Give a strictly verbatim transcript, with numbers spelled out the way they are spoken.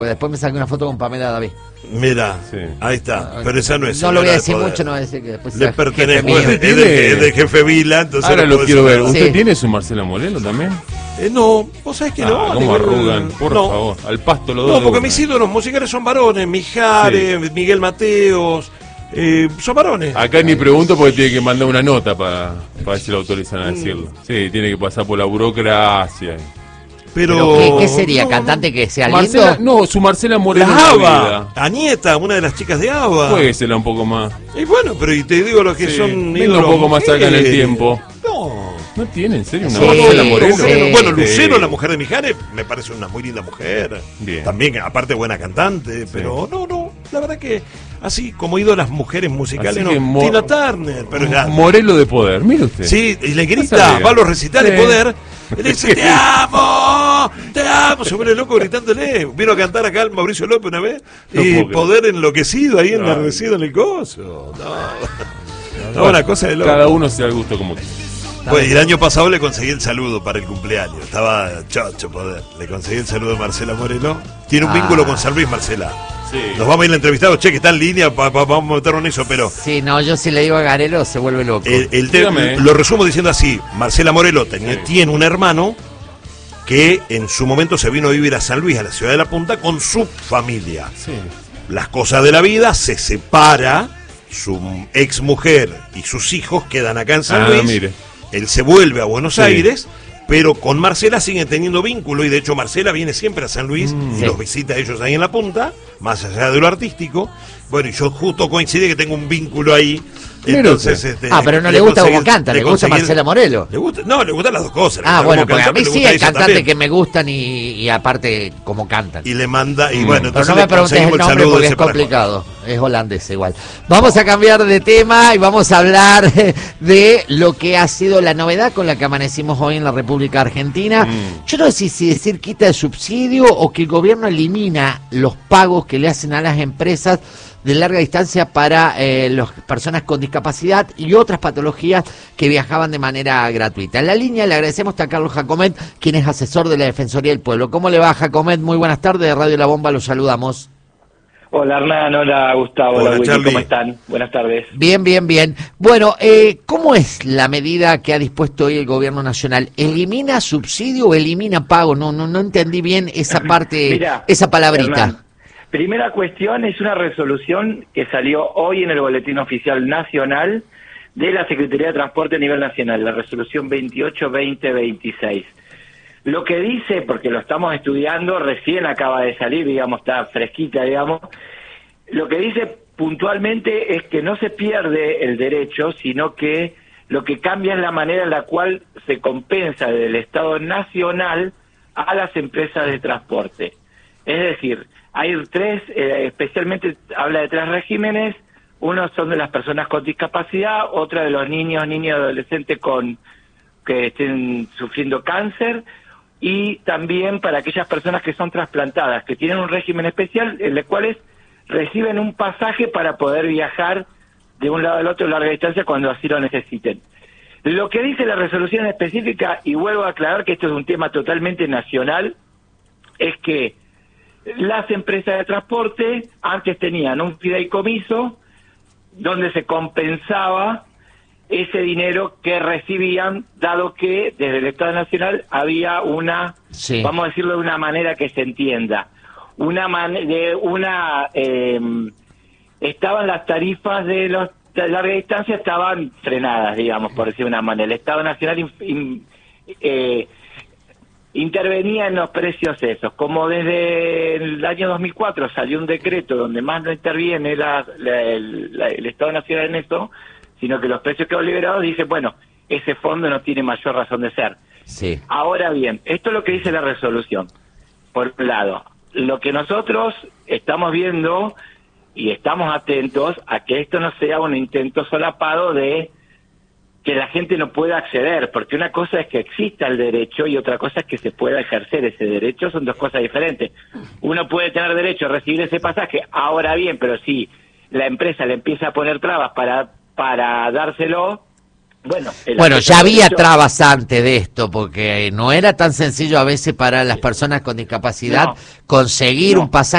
Después me saqué una foto con Pamela David. Mira, sí. Ahí está, no, pero esa no es. No lo voy a decir mucho, no voy a decir que después le pertenece, es, jefe es, de, es de jefe Vila, entonces. Ahora no lo quiero ver. ¿Usted sí. tiene su Marcela Moreno también? Eh, no, vos sabés que ah, no. ¿Cómo arrugan? Por no. favor, al pasto los dos. No, porque mis ídolos musicales son varones, Mijares, sí. Miguel Mateos, eh, son varones. Acá ni pregunto porque tiene que mandar una nota para pa ver si lo autorizan a decirlo. Sí, tiene que pasar por la burocracia. Pero, ¿Pero qué, qué sería? No, ¿cantante que sea lindo? Marcela, no, su Marcela Moreno. La ABBA, Anieta, una de las chicas de ABBA. Jueguesela un poco más. Y bueno, pero y te digo los que sí. son Venga un poco más acá en el tiempo. No. ¿No tiene, en serio? Una sí, Marcela Moreno. Sí. Bueno, Lucero, la mujer de Mijares, me parece una muy linda mujer. Bien. También, aparte, buena cantante. Pero sí. no, no, la verdad que así como ido las mujeres musicales, no. Mo Tina Turner, pero ya. Morelo de poder, mire usted. Sí, y le grita, va a los recitales de sí. poder. Y le dice, te amo, te amo. Se pone loco gritándole. Vino a cantar acá el Mauricio López una vez. No y poder enloquecido ahí, no. enardecido en el coso. No, no, una cosa de loco. Cada uno se da el gusto como quiera. Pues el año pasado le conseguí el saludo para el cumpleaños. Estaba chocho poder. Le conseguí el saludo a Marcela Moreno. Tiene un ah. vínculo con San Luis, Marcela. Sí. Nos vamos a ir a entrevistar, che, que está en línea, pa, pa, vamos a meternos en eso, pero... Sí, no, yo si le digo a Garelo se vuelve loco. El, el te, lo resumo diciendo así, Marcela Morelo tenía, sí. tiene un hermano que en su momento se vino a vivir a San Luis, a la ciudad de La Punta, con su familia. Sí. Las cosas de la vida, se separa, su ex mujer y sus hijos quedan acá en San ah, Luis. Mire. Él se vuelve a Buenos sí. Aires, pero con Marcela siguen teniendo vínculo, y de hecho Marcela viene siempre a San Luis mm, y sí. los visita a ellos ahí en La Punta, más allá de lo artístico. Bueno, y yo justo coincide que tengo un vínculo ahí. Entonces, este, ah, pero no le, le gusta cómo canta, le, le gusta Marcela Morelo. Le gusta, no, le gustan las dos cosas. Ah, bueno, porque a mí sí hay cantantes que me gustan y, y aparte cómo cantan. Y le manda, y mm. bueno, entonces pero no me preguntes el nombre porque es complicado, es holandés igual. Vamos a cambiar de tema y vamos a hablar de lo que ha sido la novedad con la que amanecimos hoy en la República Argentina. Mm. Yo no sé si decir quita el subsidio o que el gobierno elimina los pagos que le hacen a las empresas de larga distancia para eh, las personas con discapacidad y otras patologías que viajaban de manera gratuita. En la línea le agradecemos a Carlos Jacomet, quien es asesor de la Defensoría del Pueblo. ¿Cómo le va, Jacomet? Muy buenas tardes, de Radio La Bomba los saludamos. Hola Hernán, hola Gustavo, hola, hola Willy, ¿cómo están? Buenas tardes. Bien, bien, bien. Bueno, eh, ¿cómo es la medida que ha dispuesto hoy el Gobierno Nacional? ¿Elimina subsidio o elimina pago? No, no, no entendí bien esa parte, Mirá, esa palabrita. Hernán. Primera cuestión, es una resolución que salió hoy en el Boletín Oficial Nacional de la Secretaría de Transporte a nivel nacional, la resolución veintiocho veinte veintiséis. Lo que dice, porque lo estamos estudiando, recién acaba de salir, digamos, está fresquita, digamos, lo que dice puntualmente es que no se pierde el derecho, sino que lo que cambia es la manera en la cual se compensa del Estado Nacional a las empresas de transporte. Es decir, hay tres, eh, especialmente habla de tres regímenes. Uno son de las personas con discapacidad, otra de los niños, niños y adolescentes con que estén sufriendo cáncer, y también para aquellas personas que son trasplantadas, que tienen un régimen especial en el cual reciben un pasaje para poder viajar de un lado al otro a larga distancia cuando así lo necesiten. Lo que dice la resolución específica, y vuelvo a aclarar que esto es un tema totalmente nacional, es que las empresas de transporte antes tenían un fideicomiso donde se compensaba ese dinero que recibían, dado que desde el Estado Nacional había una, sí. vamos a decirlo de una manera que se entienda, una man de una eh, estaban las tarifas de los de larga distancia estaban frenadas, digamos, por decir de una manera. El Estado Nacional in, in, eh, intervenía en los precios esos. Como desde el año dos mil cuatro salió un decreto donde más no interviene la, la, el, la, el Estado Nacional en eso, sino que los precios quedaron liberados, dice, bueno, ese fondo no tiene mayor razón de ser. Sí. Ahora bien, esto es lo que dice la resolución. Por un lado, lo que nosotros estamos viendo y estamos atentos a que esto no sea un intento solapado de que la gente no pueda acceder, porque una cosa es que exista el derecho y otra cosa es que se pueda ejercer ese derecho, son dos cosas diferentes. Uno puede tener derecho a recibir ese pasaje, ahora bien, pero si la empresa le empieza a poner trabas para, para dárselo, Bueno, el bueno acceso ya al había derecho- trabas antes de esto, porque no era tan sencillo a veces para las personas con discapacidad No. conseguir No. un pasaje